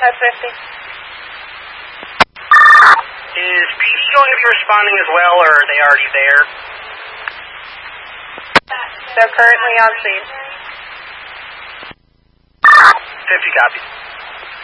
At 50. Is Pete going to be responding as well, or are they already there? They're currently on scene. 50 copies.